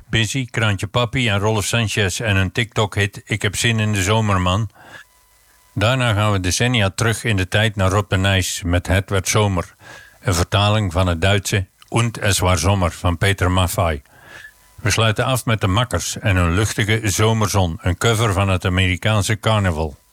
Busy, Kraantje Papi en Rolf Sanchez en hun TikTok-hit Ik heb zin in de zomer, man. Daarna gaan we decennia terug in de tijd naar Rob de Nijs met Het werd zomer. Een vertaling van het Duitse Und es war Sommer van Peter Maffay. We sluiten af met de Makkers en hun luchtige Zomerzon, een cover van het Amerikaanse Carnival.